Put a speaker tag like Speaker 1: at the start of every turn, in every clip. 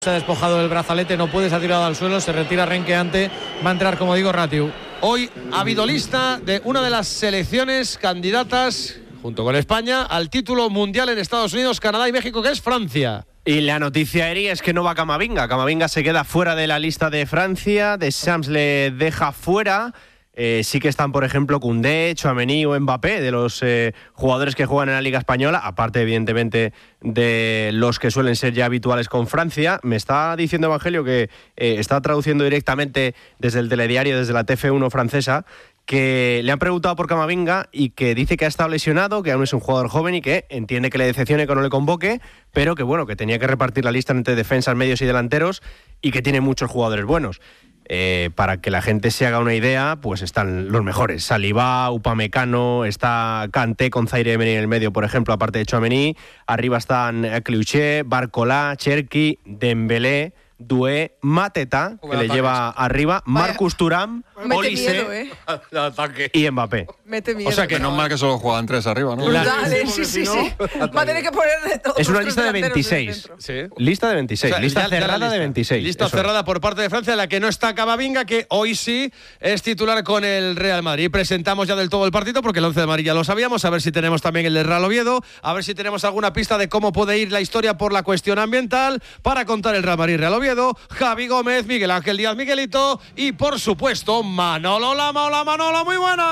Speaker 1: Se ha despojado del brazalete, no puede, se ha tirado al suelo, se retira renqueante, va a entrar, como digo, Ratiu.
Speaker 2: Hoy ha habido lista de una de las selecciones candidatas, junto con España, al título mundial en Estados Unidos, Canadá y México, que es Francia.
Speaker 3: Y la noticia, Eri, es que no va Camavinga. Camavinga se queda fuera de la lista de Francia, Deschamps le deja fuera. Sí que están, por ejemplo, Koundé, Tchouaméni o Mbappé, de los jugadores que juegan en la Liga Española, aparte, evidentemente, de los que suelen ser ya habituales con Francia. Me está diciendo Evangelio que está traduciendo directamente desde el telediario, desde la TF1 francesa, que le han preguntado por Camavinga y que dice que ha estado lesionado, que aún es un jugador joven y que entiende que le decepcione que no le convoque, pero que bueno, que tenía que repartir la lista entre defensas, medios y delanteros y que tiene muchos jugadores buenos. Para que la gente se haga una idea, pues están los mejores. Saliba, Upamecano, está Kanté con Zaire Emery en el medio, por ejemplo, aparte de Tchouaméni. Arriba están Kliuche, Barcola, Cherki, Dembélé, Doué, Mateta, que le lleva arriba, Marcus Thuram, Olise y Mbappé.
Speaker 4: Mete miedo.
Speaker 5: O sea que no es mal que solo juegan tres arriba, ¿no?
Speaker 4: Sí. Va a tener que ponerle todo.
Speaker 3: Es una lista de 26.
Speaker 2: Sí.
Speaker 3: Lista de 26.
Speaker 2: O sea,
Speaker 3: lista
Speaker 2: ya
Speaker 3: cerrada
Speaker 2: la
Speaker 3: de 26.
Speaker 2: Lista cerrada por parte de Francia, en la que no está Camavinga, que hoy sí es titular con el Real Madrid. Presentamos ya del todo el partido, porque el 11 de Madrid ya lo sabíamos. A ver si tenemos también el de Real Oviedo. A ver si tenemos alguna pista de cómo puede ir la historia por la cuestión ambiental. Para contar el Real Madrid-Real Oviedo, Javi Gómez, Miguel Ángel Díaz, Miguelito y, por supuesto, Manolo Lama. Hola, Manolo, muy buena.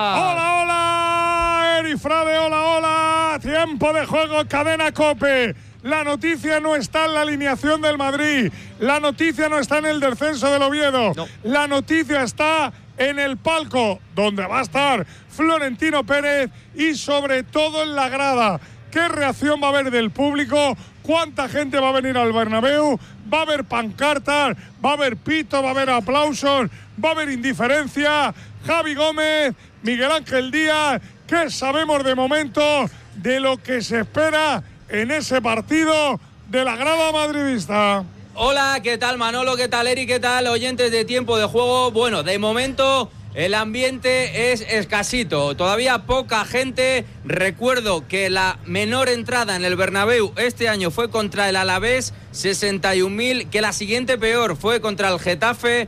Speaker 6: Hola, Eri Frade, hola. Tiempo de juego, Cadena COPE. La noticia no está en la alineación del Madrid. La noticia no está en el descenso del Oviedo. No. La noticia está en el palco, donde va a estar Florentino Pérez y sobre todo en la grada. ¿Qué reacción va a haber del público? ¿Cuánta gente va a venir al Bernabéu? Va a haber pancartas, va a haber pito, va a haber aplausos, va a haber indiferencia. Javi Gómez, Miguel Ángel Díaz, ¿qué sabemos de momento de lo que se espera en ese partido de la grada madridista?
Speaker 7: Hola, ¿qué tal Manolo? ¿Qué tal Eri? ¿Qué tal oyentes de Tiempo de Juego? Bueno, de momento el ambiente es escasito, todavía poca gente. Recuerdo que la menor entrada en el Bernabéu este año fue contra el Alavés, 61.000, que la siguiente peor fue contra el Getafe,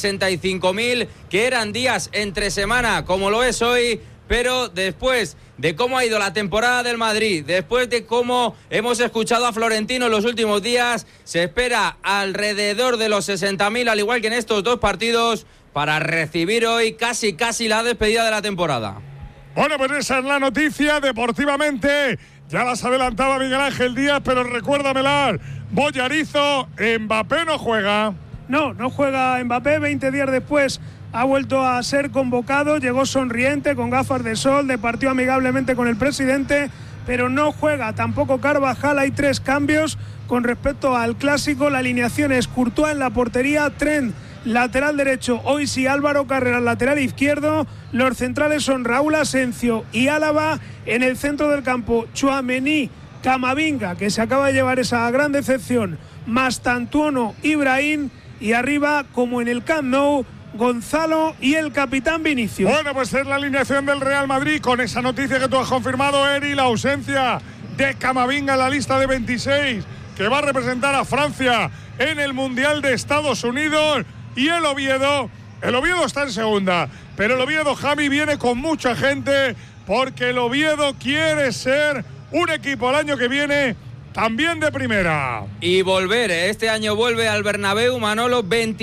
Speaker 7: 65.000, que eran días entre semana como lo es hoy. Pero después de cómo ha ido la temporada del Madrid, después de cómo hemos escuchado a Florentino en los últimos días, se espera alrededor de los 60.000, al igual que en estos dos partidos, para recibir hoy casi la despedida de la temporada.
Speaker 6: Bueno, pues esa es la noticia deportivamente. Ya las adelantaba Miguel Ángel Díaz, pero recuérdamela. Boyarizo, Mbappé no juega.
Speaker 8: No juega Mbappé. 20 días después ha vuelto a ser convocado. Llegó sonriente, con gafas de sol, departió amigablemente con el presidente, pero no juega tampoco Carvajal. Hay 3 cambios con respecto al clásico. La alineación es Courtois en la portería, Trent lateral derecho, hoy sí Álvaro Carreras lateral izquierdo. Los centrales son Raúl Asencio y Álava. En el centro del campo, Tchouaméni, Camavinga, que se acaba de llevar esa gran decepción, Mastantuono, Ibrahim, y arriba, como en el Camp Nou, Gonzalo y el capitán Vinicius.
Speaker 6: Bueno, pues es la alineación del Real Madrid, con esa noticia que tú has confirmado, Eri, la ausencia de Camavinga en la lista de 26, que va a representar a Francia en el Mundial de Estados Unidos. Y el Oviedo está en segunda, pero el Oviedo, Javi, viene con mucha gente, porque el Oviedo quiere ser un equipo el año que viene también de primera.
Speaker 7: Y volver, este año vuelve al Bernabéu, Manolo,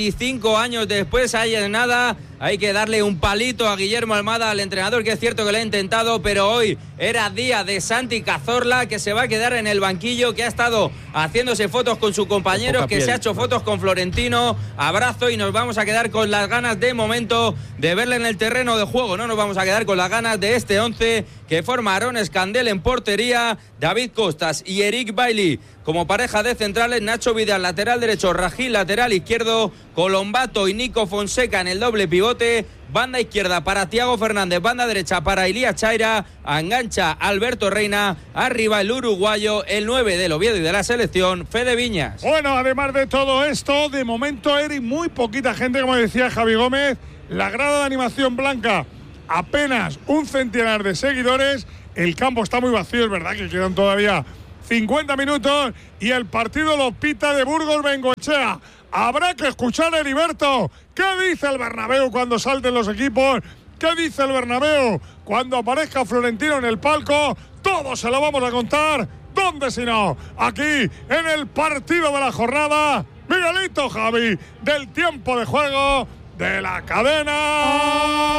Speaker 7: 25 años después. Ahí es nada, hay que darle un palito a Guillermo Almada, al entrenador, que es cierto que lo ha intentado, pero hoy era día de Santi Cazorla, que se va a quedar en el banquillo, que ha estado haciéndose fotos con sus compañeros, que se ha hecho fotos con Florentino. Abrazo, y nos vamos a quedar con las ganas de momento de verle en el terreno de juego. No nos vamos a quedar con las ganas de este 11 que forma Aarón Escandel en portería, David Costas y Eric Bailly como pareja de centrales, Nacho Vidal lateral derecho, Rají lateral izquierdo, Colombato y Nico Fonseca en el doble pivote, banda izquierda para Thiago Fernández, banda derecha para Ilías Chaira, engancha Alberto Reina, arriba el uruguayo, el 9 del Oviedo y de la selección, Fede Viñas.
Speaker 6: Bueno, además de todo esto, de momento, Eri, muy poquita gente, como decía Javi Gómez. La grada de animación blanca, apenas un centenar de seguidores. El campo está muy vacío, es verdad que quedan todavía 50 minutos y el partido lo pita de Burgos Bengoechea. Habrá que escuchar a Heriberto. ¿Qué dice el Bernabéu cuando salten los equipos? ¿Qué dice el Bernabéu cuando aparezca Florentino en el palco? Todo se lo vamos a contar. ¿Dónde si no? Aquí, en el partido de la jornada. Miguelito Javi, del tiempo de juego de la cadena.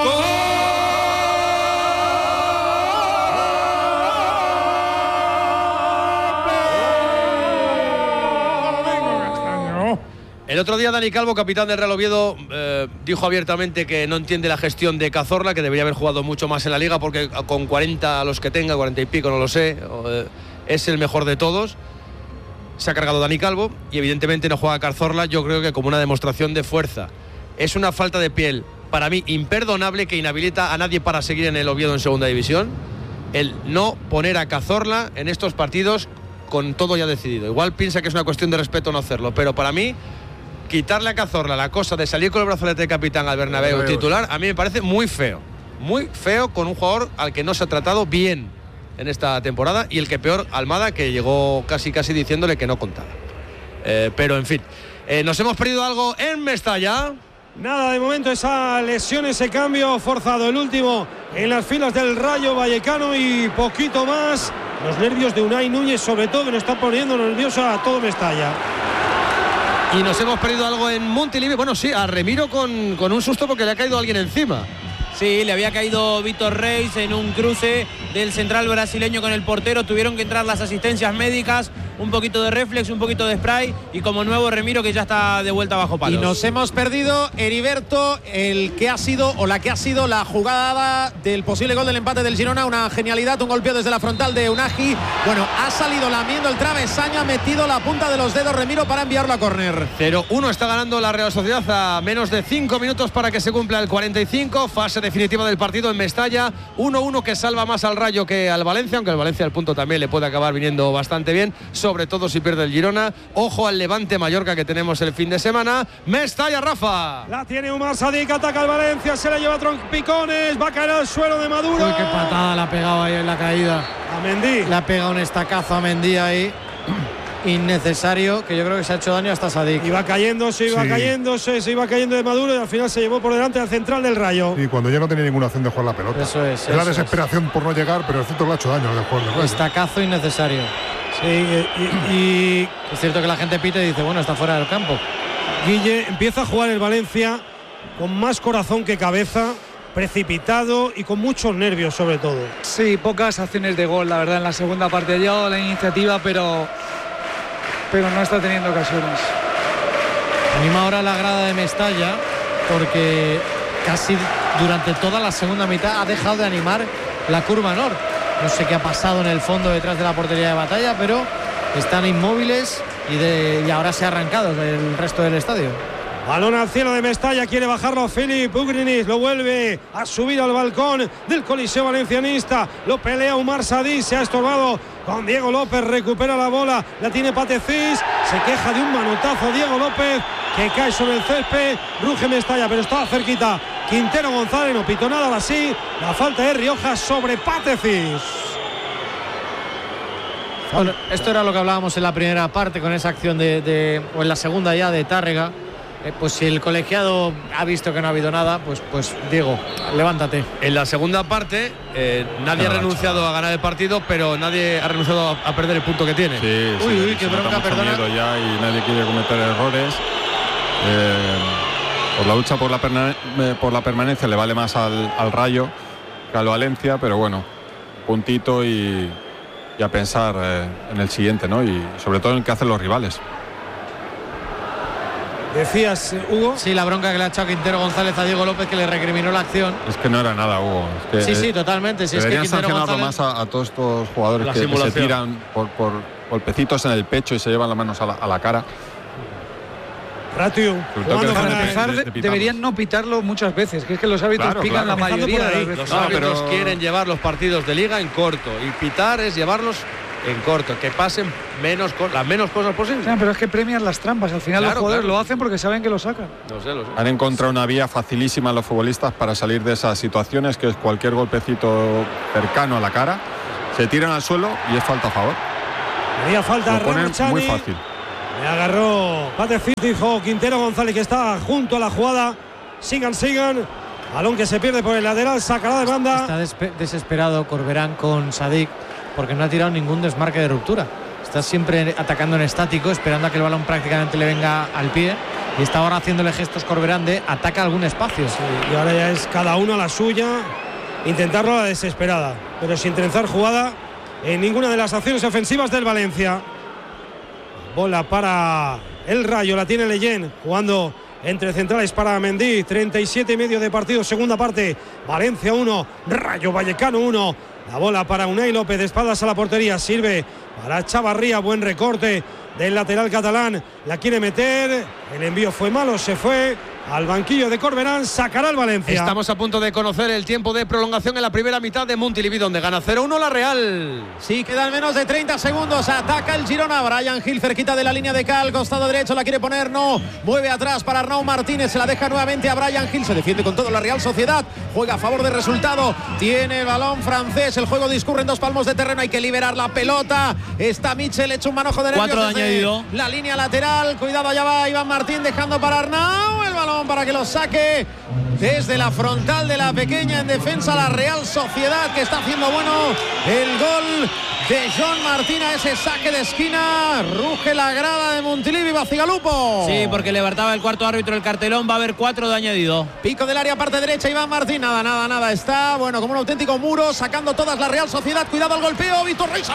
Speaker 2: El otro día Dani Calvo, capitán del Real Oviedo, dijo abiertamente que no entiende la gestión de Cazorla, que debería haber jugado mucho más en la Liga porque con 40 a los que tenga, 40 y pico, no lo sé, es el mejor de todos. Se ha cargado Dani Calvo y evidentemente no juega Cazorla, yo creo que como una demostración de fuerza. Es una falta de piel, para mí, imperdonable, que inhabilita a nadie para seguir en el Oviedo en segunda división, el no poner a Cazorla en estos partidos con todo ya decidido. Igual piensa que es una cuestión de respeto no hacerlo, pero para mí quitarle a Cazorla la cosa de salir con el brazalete de capitán al Bernabéu titular, a mí me parece muy feo con un jugador al que no se ha tratado bien en esta temporada, y el que peor, Almada, que llegó casi diciéndole que no contaba. Pero en fin, nos hemos perdido algo en Mestalla.
Speaker 9: Nada, de momento esa lesión, ese cambio forzado, el último en las filas del Rayo Vallecano, y poquito más. Los nervios de Unai Núñez, sobre todo, que nos está poniendo nervioso a todo Mestalla.
Speaker 2: Y nos hemos perdido algo en Montilivi. Bueno, sí, a Remiro con un susto porque le ha caído alguien encima.
Speaker 10: Sí, le había caído Vítor Reis en un cruce del central brasileño con el portero. Tuvieron que entrar las asistencias médicas, un poquito de reflex, un poquito de spray, y como nuevo Remiro, que ya está de vuelta bajo palos.
Speaker 11: Y nos hemos perdido, Heriberto, el que ha sido o la que ha sido la jugada del posible gol del empate del Girona. Una genialidad, un golpeo desde la frontal de Unagi. Bueno, ha salido lamiendo el travesaño, ha metido la punta de los dedos Remiro para enviarlo a córner.
Speaker 2: 0-1 está ganando la Real Sociedad a menos de 5 minutos para que se cumpla el 45. Fase definitiva del partido en Mestalla. 1-1 que salva más al Rayo que al Valencia, aunque al Valencia el punto también le puede acabar viniendo bastante bien, sobre todo si pierde el Girona. Ojo al Levante Mallorca que tenemos el fin de semana. Mestalla, Rafa.
Speaker 9: La tiene Umar Sadik, ataca al Valencia, se la lleva trompicones, va a caer al suelo de Maduro.
Speaker 1: Uy, qué patada le ha pegado ahí en la caída.
Speaker 9: A Mendy.
Speaker 1: Le ha pegado un estacazo a Mendy ahí. Innecesario, que yo creo que se ha hecho daño hasta Sadik.
Speaker 9: Iba cayéndose, se iba cayendo de Maduro, y al final se llevó por delante al central del Rayo.
Speaker 6: Y cuando ya no tenía ninguna opción de jugar la pelota.
Speaker 1: Eso es.
Speaker 6: La desesperación por no llegar, pero el centro le ha hecho daño al jugador del Rayo.
Speaker 1: Estacazo innecesario.
Speaker 9: Sí, y
Speaker 1: es cierto que la gente pita y dice, bueno, está fuera del campo.
Speaker 9: Guille, empieza a jugar el Valencia con más corazón que cabeza, precipitado y con muchos nervios sobre todo.
Speaker 12: Sí, pocas acciones de gol, la verdad, en la segunda parte. Ha llegado la iniciativa, pero no está teniendo ocasiones.
Speaker 1: Anima ahora la grada de Mestalla, porque casi durante toda la segunda mitad ha dejado de animar la curva Nord. No sé qué ha pasado en el fondo detrás de la portería de Batalla, pero están inmóviles y ahora se ha arrancado el resto del estadio.
Speaker 9: Balón al cielo de Mestalla, quiere bajarlo Filip Ugrinis, lo vuelve a subir al balcón del Coliseo Valencianista, lo pelea Umar Sadik, se ha estorbado con Diego López, recupera la bola, la tiene Patecís, se queja de un manotazo Diego López, que cae sobre el césped, ruge Mestalla, pero estaba cerquita Quintero González, no pitó nada, ahora sí, la falta de Rioja sobre Patecís.
Speaker 1: Bueno, esto era lo que hablábamos en la primera parte con esa acción o en la segunda ya de Tárrega. Pues si el colegiado ha visto que no ha habido nada, pues Diego, levántate.
Speaker 2: En la segunda parte nadie ha renunciado a ganar el partido, pero nadie ha renunciado a perder el punto que tiene.
Speaker 5: Sí,
Speaker 1: uy, qué bronca, perdona.
Speaker 5: Ya, y nadie quiere cometer errores. Pues la lucha por la permanencia le vale más al Rayo que al Valencia, pero bueno, puntito y a pensar en el siguiente, ¿no? Y sobre todo en qué hacen los rivales.
Speaker 9: Decías, Hugo.
Speaker 1: Sí, la bronca que le ha echado Quintero González a Diego López, que le recriminó la acción.
Speaker 5: Es que no era nada, Hugo. Es que,
Speaker 1: sí, totalmente. Si
Speaker 5: deberían
Speaker 1: es que
Speaker 5: sancionarlo más a todos estos jugadores que se tiran por golpecitos en el pecho y se llevan las manos a la cara.
Speaker 9: Ratio.
Speaker 12: Para empezar, deberían no pitarlo muchas veces, que es que los árbitros pican la mayoría de las veces.
Speaker 2: Los árbitros quieren llevar los partidos de liga en corto, y pitar es llevarlos en corto, que pasen las menos cosas posibles.
Speaker 12: Sí, pero es que premian las trampas, al final los jugadores lo hacen porque saben que lo sacan.
Speaker 2: Lo sé.
Speaker 5: Han encontrado una vía facilísima a los futbolistas para salir de esas situaciones, que es cualquier golpecito cercano a la cara, se tiran al suelo y es falta a favor.
Speaker 9: Haría falta Ramachani.
Speaker 5: Muy fácil.
Speaker 9: Le agarró Patecic, dijo Quintero González, que está junto a la jugada. Sigan. Balón que se pierde por el lateral, sacará de banda.
Speaker 1: Está desesperado Corberán con Sadik porque no ha tirado ningún desmarque de ruptura. Está siempre atacando en estático, esperando a que el balón prácticamente le venga al pie. Y está ahora haciéndole gestos Corberán de ataca algún espacio.
Speaker 9: Sí, y ahora ya es cada uno a la suya, intentarlo a la desesperada, pero sin trenzar jugada en ninguna de las acciones ofensivas del Valencia. Bola para el Rayo, la tiene Leyen, jugando entre centrales para Mendy. 37,5 de partido, segunda parte. Valencia 1, Rayo Vallecano 1. La bola para Unai López, de espaldas a la portería, sirve para Chavarría, buen recorte del lateral catalán, la quiere meter, el envío fue malo, se fue al banquillo de Corberán, sacará el Valencia.
Speaker 2: Estamos a punto de conocer el tiempo de prolongación en la primera mitad de Montilivi, donde gana 0-1 la Real.
Speaker 11: Sí, quedan menos de 30 segundos, ataca el Girona, Bryan Gil cerquita de la línea de cal, costado derecho, la quiere poner, no, mueve atrás para Arnau Martínez, se la deja nuevamente a Bryan Gil, se defiende con todo la Real Sociedad, juega a favor del resultado, tiene el balón francés, el juego discurre en 2 palmos de terreno, hay que liberar la pelota, está Michel, hecho un manojo de nervios
Speaker 10: 4 de añadido.
Speaker 11: La línea lateral, cuidado, allá va Iván Martín dejando para Arnau, el balón para que lo saque desde la frontal de la pequeña en defensa la Real Sociedad, que está haciendo bueno el gol de John Martín a ese saque de esquina. Ruge la grada de Montilivi, Bacigalupo.
Speaker 10: Sí, porque levantaba el cuarto árbitro el cartelón, va a haber 4 de añadido.
Speaker 11: Pico del área, parte derecha, Iván Martín, nada, está, bueno, como un auténtico muro, sacando todas la Real Sociedad, cuidado al golpeo, Víctor Reis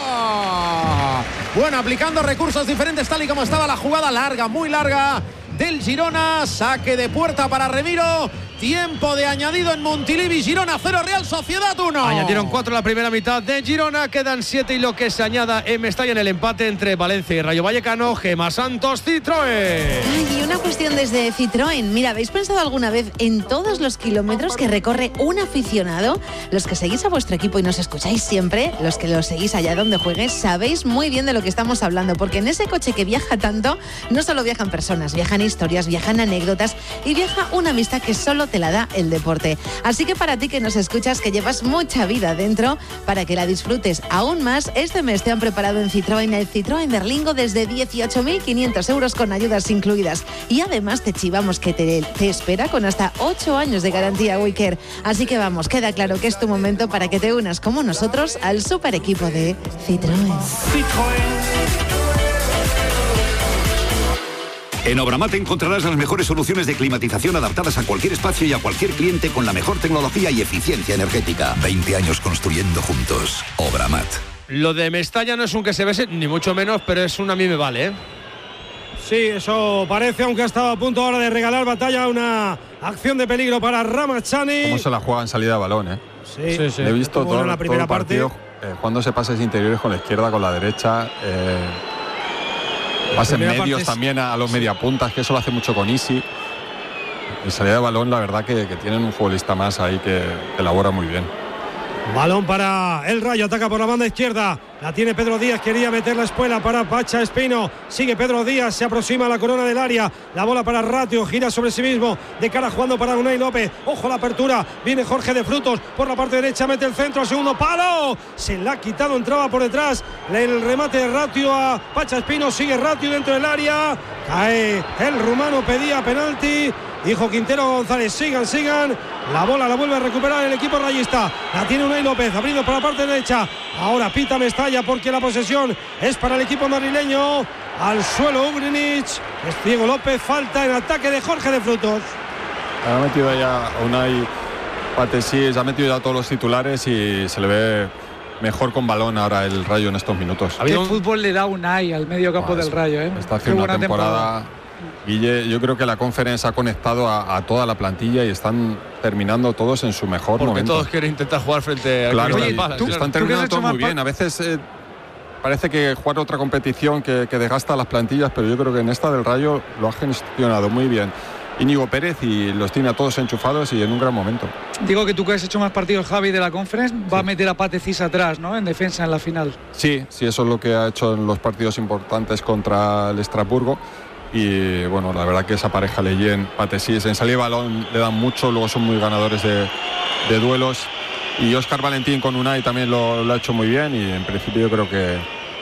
Speaker 11: arriba. Bueno, aplicando recursos diferentes tal y como estaba la jugada, larga, muy larga del Girona, saque de puerta para Remiro, tiempo de añadido en Montilivi, Girona 0, Real Sociedad 1.
Speaker 2: Añadieron 4 la primera mitad de Girona, quedan 7 y lo que se añada en Mestalla en el empate entre Valencia y Rayo Vallecano. Gemma Santos, Citroën.
Speaker 13: Ay, y una cuestión desde Citroën, mira, ¿habéis pensado alguna vez en todos los kilómetros que recorre un aficionado? Los que seguís a vuestro equipo y nos escucháis siempre, los que lo seguís allá donde juegues, sabéis muy bien de lo que estamos hablando, porque en ese coche que viaja tanto, no solo viajan personas, viajan historias, viajan anécdotas y viaja una amistad que solo te la da el deporte. Así que para ti que nos escuchas, que llevas mucha vida dentro, para que la disfrutes aún más, este mes te han preparado en Citroën el Citroën Berlingo desde 18.500 euros con ayudas incluidas. Y además te chivamos que te espera con hasta 8 años de garantía Wicker. Así que vamos, queda claro que es tu momento para que te unas como nosotros al super equipo de Citroën.
Speaker 14: En Obramat encontrarás las mejores soluciones de climatización adaptadas a cualquier espacio y a cualquier cliente con la mejor tecnología y eficiencia energética. 20 años construyendo juntos. Obramat.
Speaker 2: Lo de Mestalla no es un que se bese, ni mucho menos, pero es un a mí me vale, ¿eh?
Speaker 9: Sí, eso parece, aunque ha estado a punto ahora de regalar batalla, una acción de peligro para Ramachani.
Speaker 5: Cómo se la juega en salida de balón, ¿eh?
Speaker 9: Sí.
Speaker 5: Le he visto todo,
Speaker 9: en la primera
Speaker 5: todo el partido, jugándose pases interiores con la izquierda, con la derecha. Pases medios también a los mediapuntas, que eso lo hace mucho con Isi. En salida de balón, la verdad que tienen un futbolista más ahí que elabora muy bien.
Speaker 9: Balón para el Rayo, ataca por la banda izquierda, la tiene Pedro Díaz, quería meter la espuela para Pacha Espino, sigue Pedro Díaz, se aproxima a la corona del área, la bola para Ratio, gira sobre sí mismo, de cara jugando para Unai López, ojo la apertura, viene Jorge de Frutos, por la parte derecha mete el centro, al segundo palo, se la ha quitado, entraba por detrás, el remate de Ratio a Pacha Espino, sigue Ratio dentro del área, cae el rumano, pedía penalti. Dijo Quintero González, sigan, la bola la vuelve a recuperar el equipo rayista, la tiene Unai López, abriendo por la parte derecha, ahora pita Mestalla porque la posesión es para el equipo madrileño, al suelo Ugrinic, es Diego López, falta en ataque de Jorge de Frutos.
Speaker 5: Ha metido ya a Unai Patesí, ha metido ya todos los titulares y se le ve mejor con balón ahora el Rayo en estos minutos.
Speaker 12: ¿Qué fútbol le da Unai al medio campo del Rayo?
Speaker 5: Está haciendo una temporada. Guille, yo creo que la Conference ha conectado a toda la plantilla y están terminando todos en su mejor momento.
Speaker 2: Todos quieren intentar jugar frente a
Speaker 5: Crystal Palace. Están terminando todo muy bien. A veces parece que jugar otra competición que desgasta las plantillas, pero yo creo que en esta del Rayo lo ha gestionado muy bien Íñigo Pérez y los tiene a todos enchufados y en un gran momento.
Speaker 12: Digo que tú que has hecho más partidos, Javi, de la Conference, va a meter a Patecís atrás, ¿no? En defensa en la final.
Speaker 5: Sí, eso es lo que ha hecho en los partidos importantes contra el Estrasburgo. Y bueno, la verdad que esa pareja Leyen-Patesís en salida de balón le dan mucho, luego son muy ganadores de duelos, y Óscar Valentín con Unai también lo ha hecho muy bien, y en principio yo creo que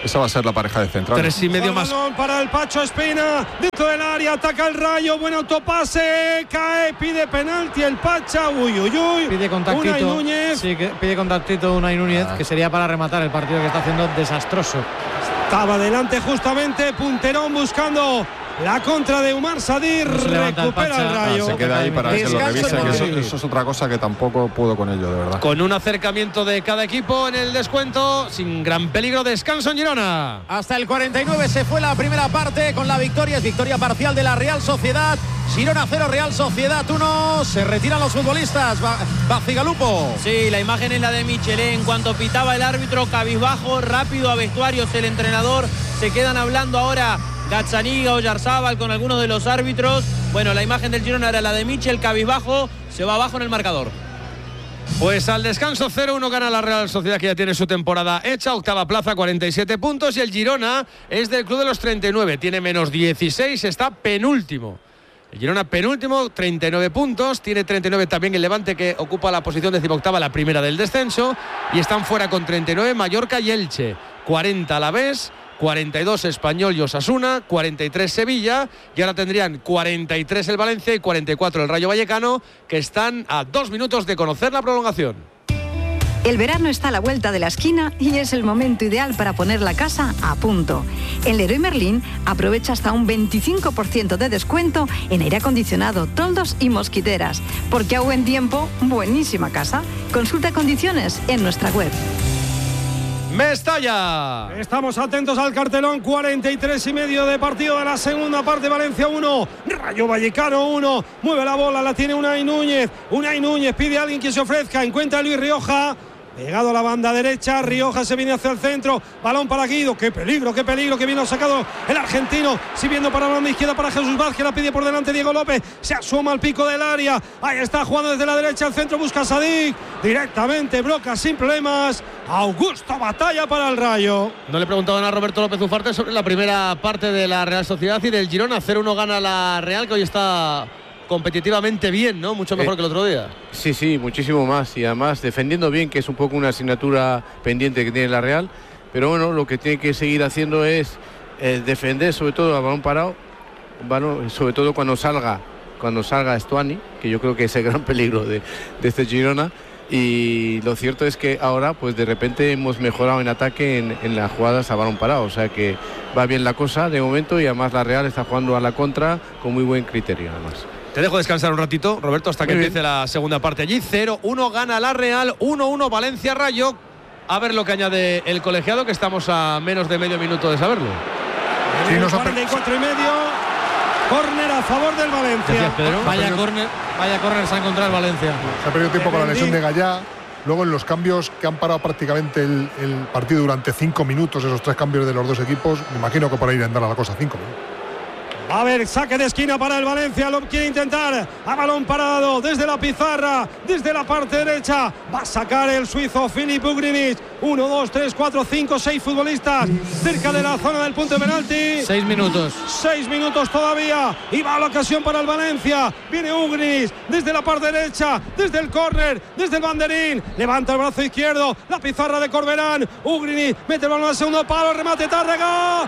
Speaker 5: Esa va a ser la pareja de centrales.
Speaker 2: 3,5 más.
Speaker 9: Para el Pacho Espina, dentro del área, ataca el Rayo, buen autopase, cae, pide penalti el Pacha, uy.
Speaker 1: Pide contactito.
Speaker 9: Unai Núñez.
Speaker 1: Sí, que pide contactito Unai Núñez, que sería para rematar el partido que está haciendo desastroso.
Speaker 9: Estaba delante justamente, punterón buscando la contra de Umar Sadir, recupera el Rayo.
Speaker 5: Se queda ahí para que lo revise, que eso es otra cosa que tampoco puedo con ello, de verdad.
Speaker 2: Con un acercamiento de cada equipo en el descuento, sin gran peligro, descanso en Girona.
Speaker 11: Hasta el 49 se fue la primera parte con la victoria, es victoria parcial de la Real Sociedad. Girona 0, Real Sociedad 1. Se retiran los futbolistas. Bacigalupo.
Speaker 10: Sí, la imagen es la de Michelet. En cuanto pitaba el árbitro, cabizbajo, rápido a vestuarios el entrenador. Se quedan hablando ahora Gazzaniga, Oyarzábal con algunos de los árbitros. Bueno, la imagen del Girona era la de Michel, cabizbajo, se va abajo en el marcador.
Speaker 2: Pues al descanso 0-1 gana la Real Sociedad, que ya tiene su temporada hecha, octava plaza, 47 puntos, y el Girona es del club de los 39, tiene menos 16, está penúltimo. El Girona penúltimo, 39 puntos, tiene 39 también el Levante, que ocupa la posición 18ª, la primera del descenso, y están fuera con 39 Mallorca y Elche, 40 Alavés, 42 Español y Osasuna, 43 Sevilla, y ahora tendrían 43 el Valencia y 44 el Rayo Vallecano, que están a 2 minutos de conocer la prolongación.
Speaker 15: El verano está a la vuelta de la esquina y es el momento ideal para poner la casa a punto. En Leroy Merlin aprovecha hasta un 25% de descuento en aire acondicionado, toldos y mosquiteras. Porque a buen tiempo, buenísima casa. Consulta condiciones en nuestra web.
Speaker 2: Mestalla.
Speaker 9: Estamos atentos al cartelón, 43,5 de partido de la segunda parte. Valencia 1, Rayo Vallecano 1. Mueve la bola, la tiene Unai Núñez. Unai Núñez pide a alguien que se ofrezca. Encuentra a Luis Rioja. Pegado a la banda derecha, Rioja se viene hacia el centro, balón para Guido, qué peligro que viene sacado el argentino, siguiendo para la banda izquierda para Jesús Vázquez, la pide por delante Diego López, se asoma al pico del área, ahí está jugando desde la derecha al centro, busca a Sadik, directamente bloca sin problemas, Augusto Batalla para el Rayo.
Speaker 2: No le preguntaban a Roberto López Ufarte sobre la primera parte de la Real Sociedad y del Girona. 0-1 gana la Real, que hoy está competitivamente bien, ¿no? Mucho mejor que el otro día.
Speaker 16: Sí, muchísimo más, y además defendiendo bien, que es un poco una asignatura pendiente que tiene la Real, pero bueno, lo que tiene que seguir haciendo es defender, sobre todo a balón parado, sobre todo cuando salga Stuani, que yo creo que es el gran peligro de este Girona. Y lo cierto es que ahora pues de repente hemos mejorado en ataque en las jugadas a balón parado, o sea que va bien la cosa de momento, y además la Real está jugando a la contra con muy buen criterio además.
Speaker 2: Te dejo descansar un ratito, Roberto, hasta que empiece la segunda parte allí. 0-1 gana la Real, 1-1 Valencia Rayo. A ver lo que añade el colegiado, que estamos a menos de medio minuto de saberlo.
Speaker 9: Sí, 44 y medio. Córner a favor del Valencia.
Speaker 1: Vaya córner se ha encontrado el Valencia.
Speaker 17: Se ha perdido tiempo con la lesión de Gallá. Luego en los cambios que han parado prácticamente el partido durante 5 minutos, esos 3 cambios de los dos equipos, me imagino que por ahí andará la cosa 5 minutos.
Speaker 9: A ver, saque de esquina para el Valencia, lo quiere intentar a balón parado desde la pizarra, desde la parte derecha, va a sacar el suizo Filip Ugrinic. 1, 2, 3, 4, 5, 6 futbolistas cerca de la zona del punto de penalti.
Speaker 1: 6 minutos.
Speaker 9: 6 minutos todavía y va la ocasión para el Valencia. Viene Ugrinic desde la parte derecha, desde el córner, desde el banderín, levanta el brazo izquierdo, la pizarra de Corberán. Ugrinic mete el balón al segundo palo, remate Tárrega.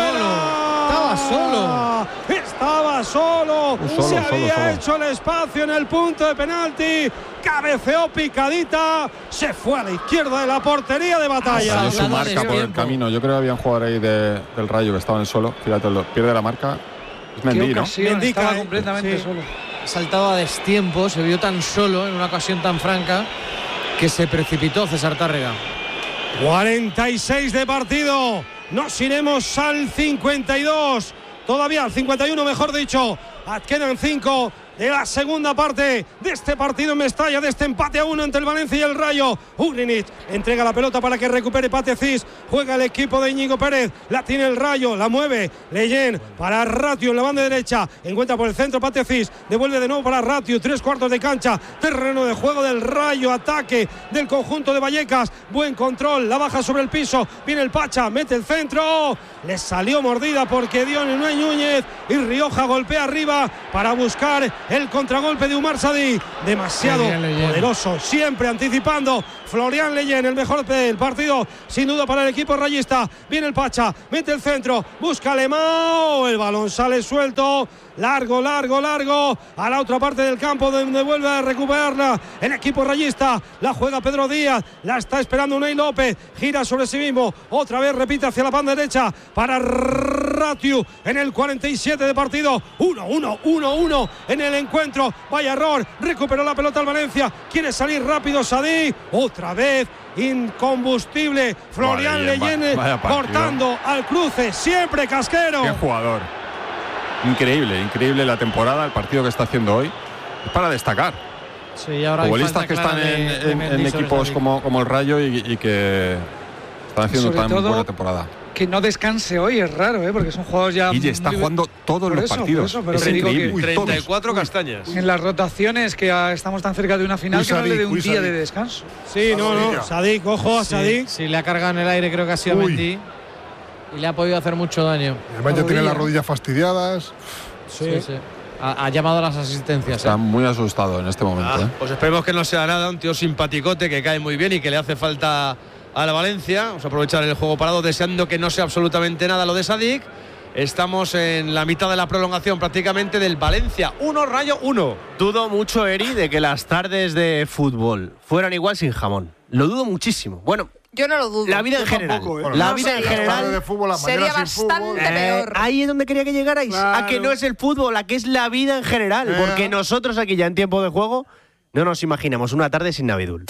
Speaker 9: Estaba solo. Se había hecho el espacio en el punto de penalti. Cabeceó picadita. Se fue a la izquierda de la portería de Batalla.
Speaker 5: Salió su marca por el camino. Yo creo que había un jugador ahí del Rayo que estaba en solo. Fíjate, pierde la marca. Es Mendy, ¿no?
Speaker 1: Mendy estaba completamente solo. Saltaba a destiempo. Se vio tan solo en una ocasión tan franca que se precipitó César Tárrega.
Speaker 9: 46 de partido. Nos iremos al 52. Todavía al 51, mejor dicho. Quedan 5 de la segunda parte de este partido en Mestalla, de este empate a 1 entre el Valencia y el Rayo. Ugrinic entrega la pelota para que recupere Patezis. Juega el equipo de Íñigo Pérez. La tiene el Rayo, la mueve Leyen para Ratio en la banda derecha. Encuentra por el centro Patezis. Devuelve de nuevo para Ratio. 3/4 de cancha. Terreno de juego del Rayo. Ataque del conjunto de Vallecas. Buen control. La baja sobre el piso. Viene el Pacha. Mete el centro. Le salió mordida porque dio en Unai Núñez. Y Rioja golpea arriba para buscar el contragolpe de Umar Sadik. Demasiado poderoso, siempre anticipando Florian Leyen, el mejor del partido, sin duda para el equipo rayista. Viene el Pacha, mete el centro, busca Alemão, el balón sale suelto. Largo, a la otra parte del campo donde vuelve a recuperarla el equipo rayista. La juega Pedro Díaz, la está esperando Unai López, gira sobre sí mismo, otra vez repite hacia la banda derecha para Ratiu en el 47 de partido. 1-1 en el encuentro. Vaya error, recuperó la pelota al Valencia, quiere salir rápido Sadik, otra vez incombustible Florian Leyen cortando al cruce, siempre casquero.
Speaker 5: Qué jugador. Increíble la temporada, el partido que está haciendo hoy. Es para destacar.
Speaker 1: Sí, ahora
Speaker 5: futbolistas que están en equipos como el Rayo y que están haciendo tan buena temporada.
Speaker 12: Que no descanse hoy es raro, porque son jugadores ya.
Speaker 5: Y está jugando todos los partidos.
Speaker 12: Pero
Speaker 5: es increíble.
Speaker 2: 34 castañas.
Speaker 12: En las rotaciones, que estamos tan cerca de una final, que no le dé un día de descanso.
Speaker 9: Sí, no. Sadik, ojo a Sadik.
Speaker 1: Sí, le ha cargado en el aire, creo que ha sido Mendy. Y le ha podido hacer mucho daño.
Speaker 17: Además ya tiene las rodillas fastidiadas.
Speaker 1: Sí. Ha llamado a las asistencias.
Speaker 5: Está muy asustado en este momento.
Speaker 2: Pues esperemos que no sea nada, un tío simpaticote que cae muy bien y que le hace falta a la Valencia. Vamos a aprovechar el juego parado, deseando que no sea absolutamente nada lo de Sadik. Estamos en la mitad de la prolongación prácticamente del Valencia 1, Rayo 1.
Speaker 3: Dudo mucho, Eri, de que las tardes de fútbol fueran igual sin jamón. Lo dudo muchísimo. Bueno,
Speaker 4: yo no lo dudo.
Speaker 3: La vida en general. La vida en general
Speaker 17: de fútbol,
Speaker 4: sería bastante peor.
Speaker 3: Ahí es donde quería que llegarais. Claro. A que no es el fútbol, a que es la vida en general. Porque nosotros aquí ya en tiempo de juego no nos imaginamos una tarde sin Navidul.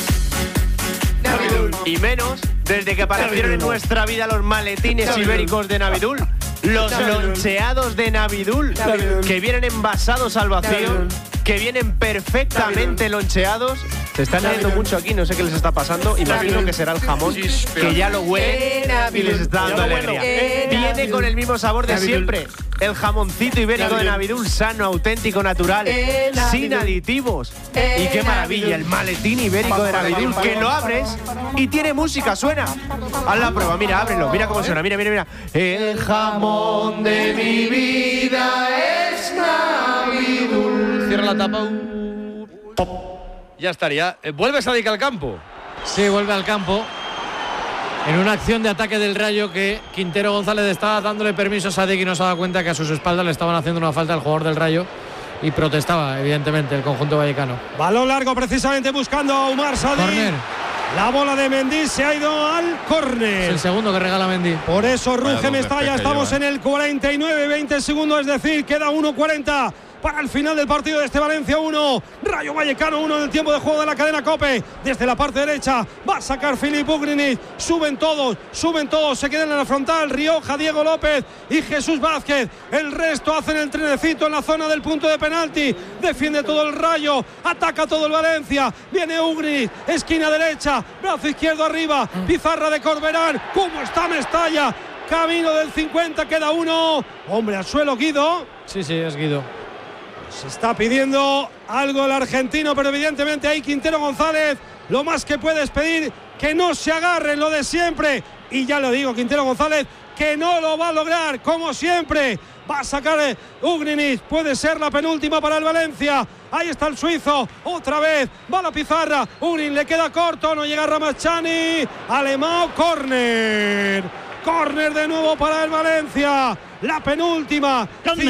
Speaker 3: Y menos desde que aparecieron en nuestra vida los maletines ibéricos de Navidul. Los loncheados de Navidul, que vienen envasados al vacío, que vienen perfectamente loncheados. Se están leyendo mucho aquí, no sé qué les está pasando. Imagino que será el jamón, que ya lo huele y les está dando alegría. Viene con el mismo sabor de siempre. El jamoncito ibérico de Navidul, sano, auténtico, natural, sin aditivos. Y qué maravilla, el maletín ibérico de Navidul, que lo abres y tiene música, suena. Haz la prueba, mira, ábrelo, mira cómo suena, mira. El jamón de mi vida es Navidul.
Speaker 2: Cierra la tapa. Ya estaría. ¿Vuelve Sadik al campo?
Speaker 1: Sí, vuelve al campo. En una acción de ataque del Rayo que Quintero González estaba dándole permiso a Sadik y no se ha dado cuenta que a sus espaldas le estaban haciendo una falta al jugador del Rayo y protestaba, evidentemente, el conjunto vallecano.
Speaker 9: Balón largo precisamente buscando a Umar Sadik.
Speaker 1: Corner.
Speaker 9: La bola de Mendy se ha ido al córner.
Speaker 1: Es el segundo que regala Mendy.
Speaker 9: Por eso ruge Mestalla. Estamos en el 49-20 segundos, es decir, queda 1:40 para el final del partido de este Valencia 1, Rayo Vallecano 1 en el tiempo de juego de la cadena COPE. Desde la parte derecha va a sacar Filip Ugrinic. Suben todos, se quedan en la frontal. Rioja, Diego López y Jesús Vázquez. El resto hacen el trenecito en la zona del punto de penalti. Defiende todo el Rayo, ataca todo el Valencia. Viene Ugrinic, esquina derecha, brazo izquierdo arriba. Pizarra de Corberán. ¿Cómo está Mestalla? Camino del 50, queda uno. Hombre, al suelo, Guido.
Speaker 1: Sí, es Guido.
Speaker 9: Se está pidiendo algo el argentino, pero evidentemente ahí Quintero González lo más que puedes pedir, que no se agarren, lo de siempre. Y ya lo digo, Quintero González, que no lo va a lograr, como siempre. Va a sacar Ugrinic, puede ser la penúltima para el Valencia. Ahí está el suizo, otra vez, va la pizarra. Ugrinic le queda corto, no llega Ramazani. Alemão, córner. Córner de nuevo para el Valencia. La penúltima,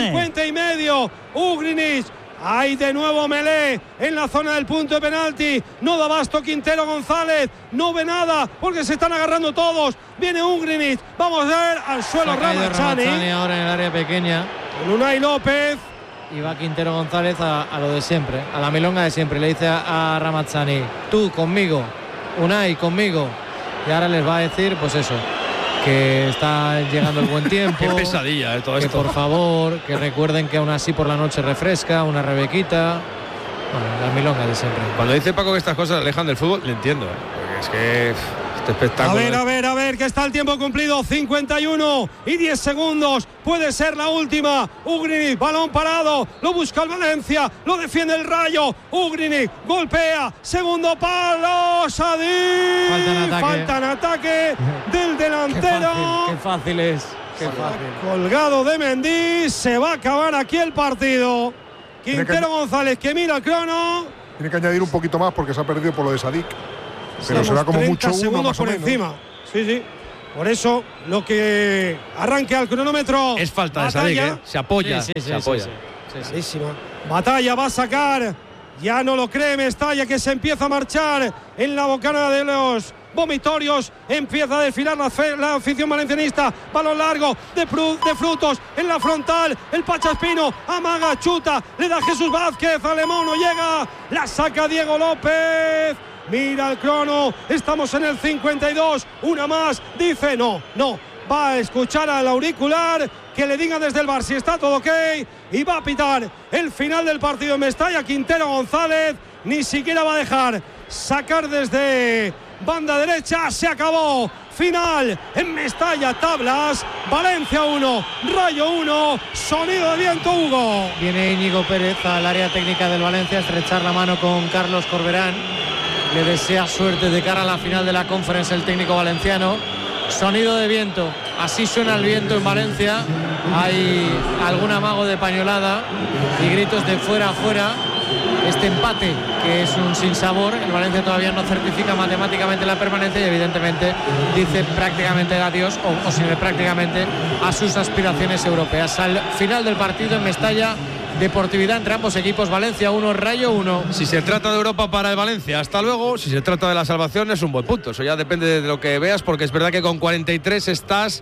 Speaker 9: 50,5. Ugrinic. Hay de nuevo Melé en la zona del punto de penalti. No da abasto Quintero González. No ve nada porque se están agarrando todos. Viene Ugrinic. Vamos a ver al suelo Ramazani.
Speaker 1: Ahora en el área pequeña.
Speaker 9: Con Unai López.
Speaker 1: Y va Quintero González a lo de siempre, a la milonga de siempre. Le dice a Ramazani: tú conmigo, Unai conmigo. Y ahora les va a decir, pues eso, que está llegando el buen tiempo.
Speaker 2: Qué pesadilla todo esto.
Speaker 1: Que por favor, que recuerden que aún así por la noche refresca, una rebequita. Bueno, las milongas de siempre.
Speaker 2: Cuando dice Paco que estas cosas alejan del fútbol, le entiendo, porque es que este espectáculo.
Speaker 9: A ver, que está el tiempo cumplido. 51 y 10 segundos. Puede ser la última. Ugrinic, balón parado. Lo busca el Valencia. Lo defiende el Rayo. Ugrinic golpea. Segundo palo. Sadik. Falta en ataque del delantero.
Speaker 1: Qué fácil es. Qué fácil.
Speaker 9: Colgado de Mendy. Se va a acabar aquí el partido. Quintero González que mira el crono.
Speaker 17: Tiene que añadir un poquito más porque se ha perdido por lo de Sadik. pero será como
Speaker 9: 30
Speaker 17: mucho uno
Speaker 9: segundos
Speaker 17: más o
Speaker 9: por
Speaker 17: menos.
Speaker 9: encima. Sí, sí. Por eso, lo que arranque al cronómetro.
Speaker 2: Es falta de Sadik, se apoya.
Speaker 9: Se apoya. Clarísima. Batalla va a sacar. Ya no lo cree Mestalla, que se empieza a marchar en la bocana de los vomitorios. Empieza a desfilar la afición valencianista. Balón largo de Frutos en la frontal. El Pachaspino amaga, chuta. Le da Jesús Vázquez. Alemón no llega. La saca Diego López. Mira el crono. Estamos en el 52. Una más. Dice no. Va a escuchar al auricular que le digan desde el bar si está todo ok y va a pitar el final del partido en Mestalla. Quintero González ni siquiera va a dejar sacar desde banda derecha. Se acabó. Final en Mestalla, tablas. Valencia 1, Rayo 1. Sonido de viento, Hugo.
Speaker 1: Viene Íñigo Pérez al área técnica del Valencia a estrechar la mano con Carlos Corberán. Le desea suerte de cara a la final de la Conference el técnico valenciano. Sonido de viento, así suena el viento en Valencia. Hay algún amago de pañolada y gritos de fuera, fuera. Este empate, que es un sinsabor, el Valencia todavía no certifica matemáticamente la permanencia y evidentemente dice prácticamente adiós o sirve prácticamente a sus aspiraciones europeas. Al final del partido en Mestalla, deportividad entre ambos equipos. Valencia 1, Rayo 1.
Speaker 2: Si se trata de Europa para el Valencia, hasta luego. Si se trata de la salvación, es un buen punto. Eso ya depende de lo que veas, porque es verdad que con 43 estás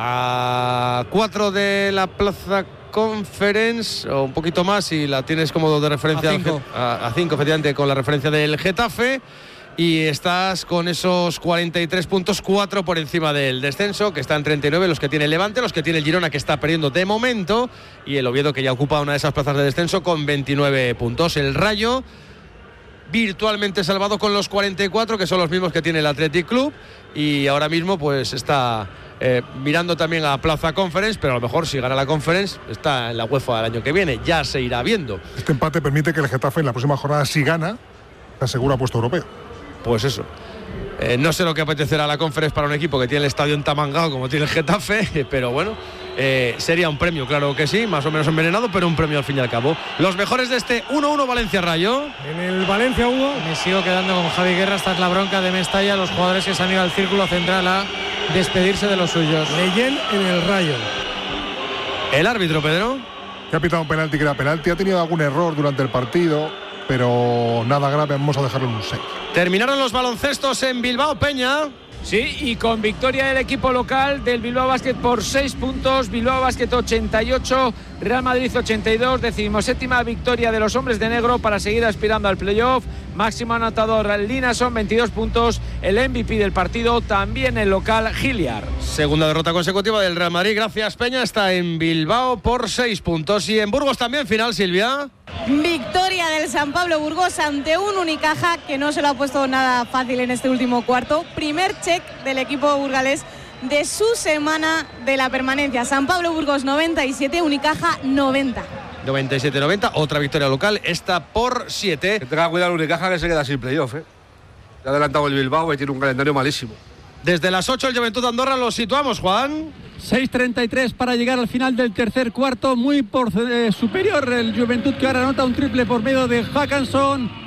Speaker 2: a 4 de la plaza Conference, o un poquito más, y la tienes como de referencia a 5, efectivamente, con la referencia del Getafe. Y estás con esos 43 puntos, 4 por encima del descenso, que está en 39, los que tiene el Levante, los que tiene el Girona, que está perdiendo de momento, y el Oviedo, que ya ocupa una de esas plazas de descenso con 29 puntos. El Rayo virtualmente salvado con los 44, que son los mismos que tiene el Athletic Club, y ahora mismo pues está mirando también a Plaza Conference, pero a lo mejor si gana la Conference está en la UEFA el año que viene, ya se irá viendo.
Speaker 17: Este empate permite que el Getafe en la próxima jornada, si gana, se asegura puesto europeo.
Speaker 2: Pues eso. No sé lo que apetecerá la Conference para un equipo que tiene el estadio entamangado como tiene el Getafe, pero bueno, sería un premio, claro que sí, más o menos envenenado, pero un premio al fin y al cabo. Los mejores de este 1-1 Valencia-Rayo.
Speaker 9: En el Valencia, Hugo.
Speaker 1: Me sigo quedando con Javi Guerra. Esta es la bronca de Mestalla, los jugadores que se han ido al círculo central a despedirse de los suyos.
Speaker 9: Leyen en el Rayo.
Speaker 2: El árbitro, Pedro.
Speaker 17: Que ha pitado un penalti que era penalti. Ha tenido algún error durante el partido, pero nada grave. Vamos a dejarlo en un 6.
Speaker 2: Terminaron los baloncestos en Bilbao, Peña.
Speaker 12: Sí, y con victoria del equipo local del Bilbao Basket por 6 puntos. Bilbao Basket 88, Real Madrid 82. 17ª victoria de los hombres de negro para seguir aspirando al playoff. Máximo anotador Linason, 22 puntos. El MVP del partido, también el local Giliar.
Speaker 2: Segunda derrota consecutiva del Real Madrid. Gracias, Peña. Está en Bilbao por 6 puntos. Y en Burgos también, final, Silvia.
Speaker 18: Victoria del San Pablo Burgos ante un Unicaja que no se lo ha puesto nada fácil en este último cuarto. Primer check del equipo burgalés de su semana de la permanencia. San Pablo Burgos 97, Unicaja 90.
Speaker 2: 97-90, otra victoria local, esta por 7.
Speaker 19: Que tenga cuidado el Unicaja, que se queda sin playoff, Se ha adelantado el Bilbao y tiene un calendario malísimo.
Speaker 2: Desde las 8 el Juventud Andorra lo situamos, Juan.
Speaker 20: 6:33 para llegar al final del tercer cuarto, muy superior el Juventud, que ahora anota un triple por medio de Hackanson.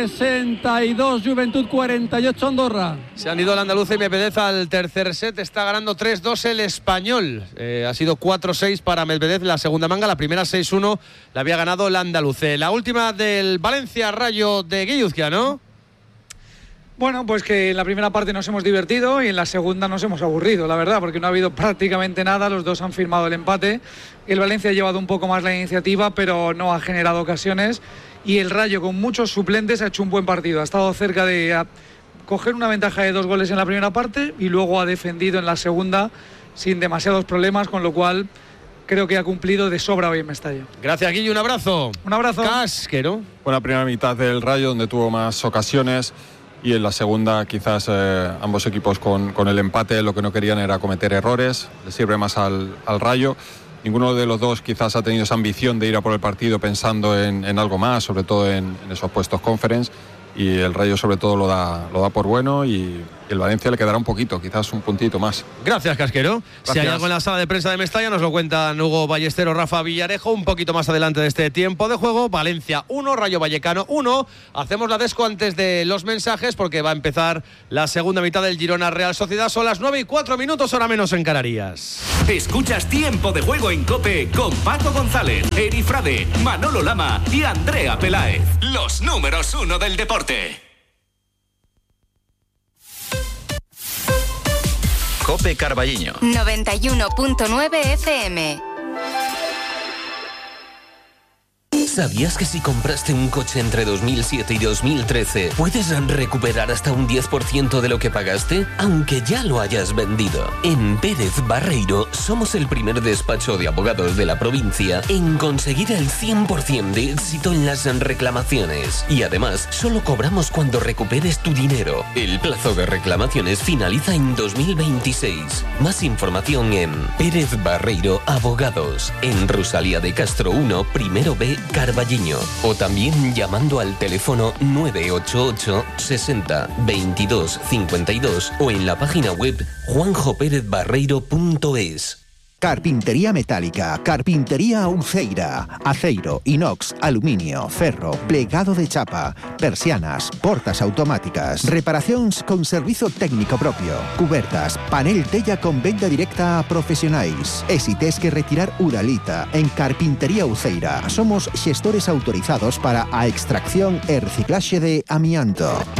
Speaker 20: 62 Juventud, 48 Andorra.
Speaker 2: Se han ido el andaluz y Medvedev al tercer set. Está ganando 3-2 el español. Ha sido 4-6 para Medvedev la segunda manga. La primera 6-1 la había ganado el andaluz. La última del Valencia Rayo de Guilluzquia, ¿no?
Speaker 12: Bueno, pues que en la primera parte nos hemos divertido y en la segunda nos hemos aburrido, la verdad, porque no ha habido prácticamente nada. Los dos han firmado el empate. El Valencia ha llevado un poco más la iniciativa, pero no ha generado ocasiones. Y el Rayo, con muchos suplentes, ha hecho un buen partido. Ha estado cerca de coger una ventaja de 2 goles en la primera parte y luego ha defendido en la segunda sin demasiados problemas, con lo cual creo que ha cumplido de sobra hoy en Mestalla.
Speaker 2: Gracias, Guillo. Un abrazo.
Speaker 12: Un abrazo.
Speaker 2: Casquero.
Speaker 5: Buena primera mitad del Rayo, donde tuvo más ocasiones. Y en la segunda quizás ambos equipos con el empate lo que no querían era cometer errores. Le sirve más al Rayo. Ninguno de los dos quizás ha tenido esa ambición de ir a por el partido pensando en algo más, sobre todo en esos puestos conference. Y el Rayo sobre todo lo da por bueno y el Valencia le quedará un poquito, quizás un puntito más.
Speaker 2: Gracias, Casquero.
Speaker 5: Gracias.
Speaker 2: Si hay algo en la sala de prensa de Mestalla, nos lo cuentan Hugo Ballestero, Rafa Villarejo, un poquito más adelante de este tiempo de juego. Valencia 1, Rayo Vallecano 1. Hacemos la desco antes de los mensajes porque va a empezar la segunda mitad del Girona Real Sociedad. Son las 9:04, hora menos en Canarias.
Speaker 21: Escuchas Tiempo de Juego en COPE con Paco González, Eri Frade, Manolo Lama y Andrea Peláez. Los números 1 del deporte.
Speaker 22: COPE Carballiño
Speaker 23: 91.9 FM.
Speaker 24: ¿Sabías que si compraste un coche entre 2007 y 2013 puedes recuperar hasta un 10% de lo que pagaste, aunque ya lo hayas vendido? En Pérez Barreiro somos el primer despacho de abogados de la provincia en conseguir el 100% de éxito en las reclamaciones. Y además, solo cobramos cuando recuperes tu dinero. El plazo de reclamaciones finaliza en 2026. Más información en Pérez Barreiro Abogados, en Rosalía de Castro 1, primero B, Carballiño, o también llamando al teléfono 988 60 22 52 o en la página web juanjoperezbarreiro.es.
Speaker 25: Carpintería metálica, carpintería Uceira, aceiro, inox, aluminio, ferro, plegado de chapa, persianas, portas automáticas, reparacións con servizo técnico propio, cubertas, panel tella con venda directa a profesionais. E si tes que retirar uralita, en Carpintería Uceira somos xestores autorizados para a extracción e reciclaxe de amianto.